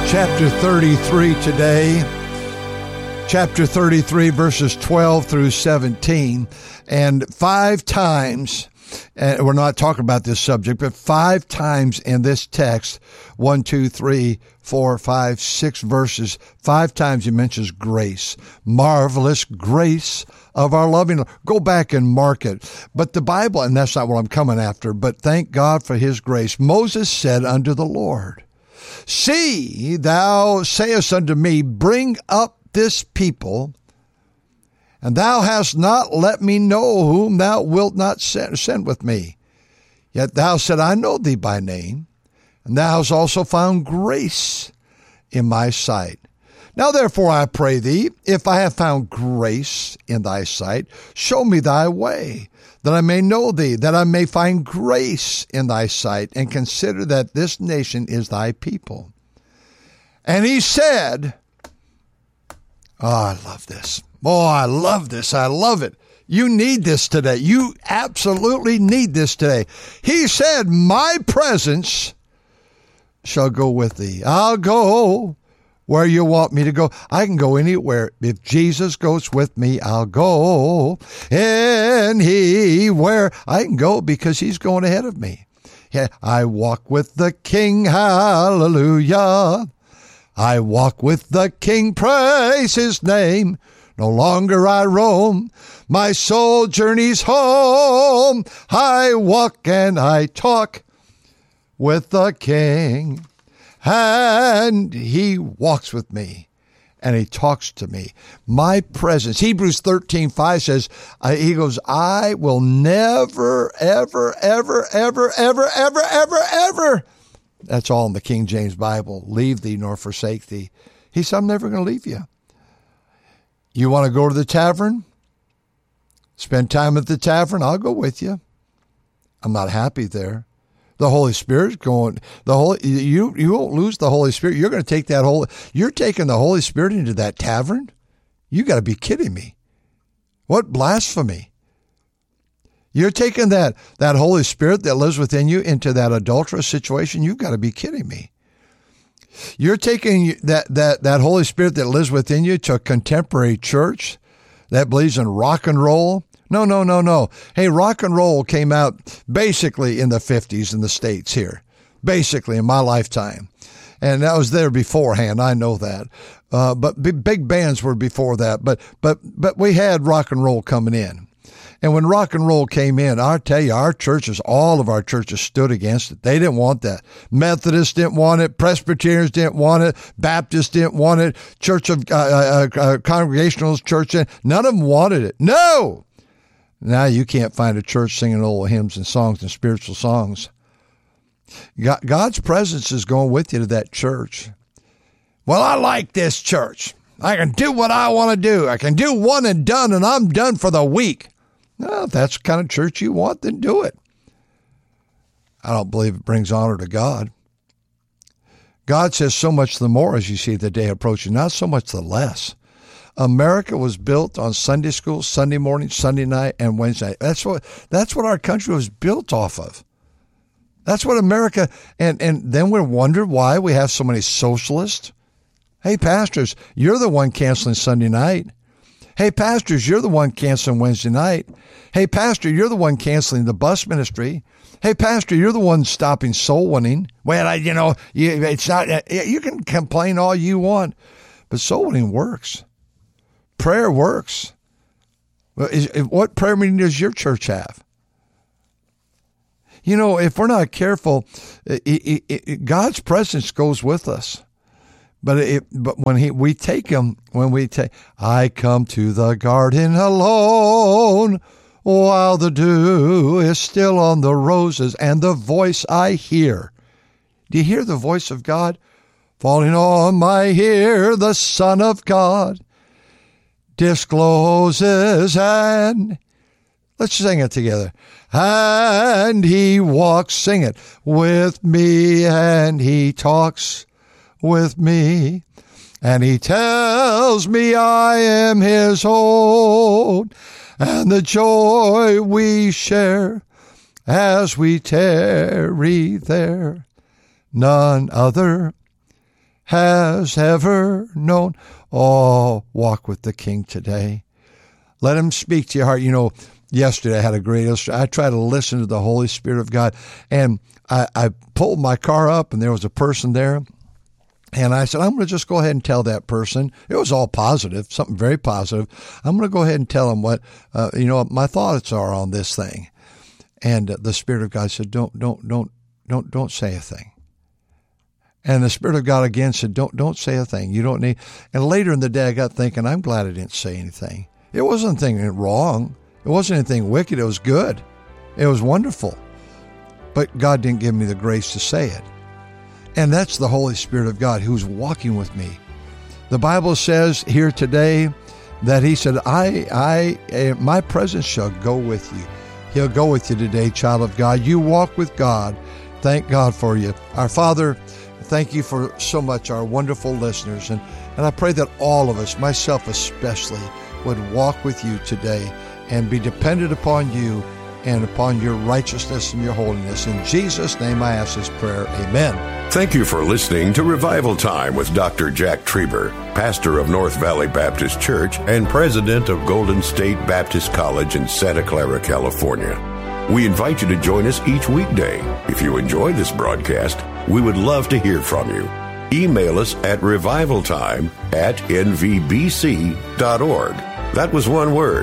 chapter 33 today. Chapter 33, verses 12 through 17. And 5 times, and we're not talking about this subject, but 5 times in this text, 1, 2, 3, 4, 5, 6 verses, 5 times he mentions grace. Marvelous grace of our loving Lord. Go back and mark it. But the Bible, and that's not what I'm coming after, but thank God for his grace. Moses said unto the Lord, See, thou sayest unto me, bring up this people, and thou hast not let me know whom thou wilt not send with me. Yet thou said, I know thee by name, and thou hast also found grace in my sight. Now therefore I pray thee, if I have found grace in thy sight, show me thy way, that I may know thee, that I may find grace in thy sight, and consider that this nation is thy people. And he said, oh, I love this. Oh, I love this. I love it. You need this today. You absolutely need this today. He said, my presence shall go with thee. I'll go where you want me to go. I can go anywhere. If Jesus goes with me, I'll go anywhere. I can go because he's going ahead of me. Yeah, I walk with the King. Hallelujah. I walk with the King. Praise his name. No longer I roam. My soul journeys home. I walk and I talk with the King. And he walks with me, and he talks to me. My presence. Hebrews 13:5 says, he goes, I will never, ever, ever, ever, ever, ever, ever, ever. That's all in the King James Bible. Leave thee nor forsake thee. He said, I'm never going to leave you. You want to go to the tavern? Spend time at the tavern? I'll go with you. I'm not happy there. The Holy Spirit's going. You won't lose the Holy Spirit. You're going to take you're taking the Holy Spirit into that tavern? You got to be kidding me. What blasphemy. You're taking that Holy Spirit that lives within you into that adulterous situation? You've got to be kidding me. You're taking that Holy Spirit that lives within you to a contemporary church that believes in rock and roll? No. Hey, rock and roll came out basically in the 50s in the States here, basically in my lifetime. And that was there beforehand. I know that. But big bands were before that. But we had rock and roll coming in. And when rock and roll came in, I'll tell you, all of our churches stood against it. They didn't want that. Methodists didn't want it. Presbyterians didn't want it. Baptists didn't want it. Church of Congregationalist Church, none of them wanted it. No! Now you can't find a church singing old hymns and songs and spiritual songs. God's presence is going with you to that church. Well, I like this church. I can do what I want to do. I can do one and done, and I'm done for the week. No, if that's the kind of church you want, then do it. I don't believe it brings honor to God. God says so much the more as you see the day approaching, not so much the less. America was built on Sunday school, Sunday morning, Sunday night, and Wednesday night. That's what our country was built off of. That's what America, and then we wonder why we have so many socialists. Hey, pastors, you're the one canceling Sunday night. Hey, pastors, you're the one canceling Wednesday night. Hey, pastor, you're the one canceling the bus ministry. Hey, pastor, you're the one stopping soul winning. Well, it's not, you can complain all you want, but soul winning works. Prayer works. What prayer meeting does your church have? If we're not careful, God's presence goes with us. But when we take him, I come to the garden alone while the dew is still on the roses, and the voice I hear. Do you hear the voice of God? Falling on my ear, the Son of God discloses, and let's sing it together. And he walks, sing it, with me, and he talks with me, and he tells me I am his own, and the joy we share as we tarry there, none other has ever known. Oh, walk with the King today. Let him speak to your heart. You know, yesterday I had a great illustration. I tried to listen to the Holy Spirit of God, and I pulled my car up, and there was a person there. And I said, I'm going to just go ahead and tell that person. It was all positive, something very positive. I'm going to go ahead and tell them what, my thoughts are on this thing. And the Spirit of God said, don't say a thing. And the Spirit of God again said, don't say a thing. You don't need. And later in the day, I got thinking, I'm glad I didn't say anything. It wasn't anything wrong. It wasn't anything wicked. It was good. It was wonderful. But God didn't give me the grace to say it. And that's the Holy Spirit of God who's walking with me. The Bible says here today that he said, my presence shall go with you. He'll go with you today, child of God. You walk with God. Thank God for you. Our Father, thank you for so much, our wonderful listeners. And I pray that all of us, myself especially, would walk with you today and be dependent upon you and upon your righteousness and your holiness. In Jesus' name I ask this prayer. Amen. Thank you for listening to Revival Time with Dr. Jack Trieber, pastor of North Valley Baptist Church and president of Golden State Baptist College in Santa Clara, California. We invite you to join us each weekday. If you enjoy this broadcast, we would love to hear from you. Email us at revivaltime@nvbc.org. That was one word,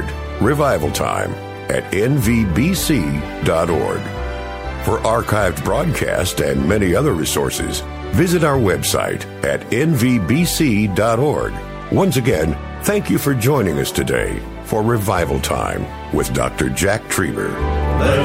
revivaltime@nvbc.org. For archived broadcasts and many other resources, visit our website at nvbc.org. Once again, thank you for joining us today for Revival Time with Dr. Jack Trieber.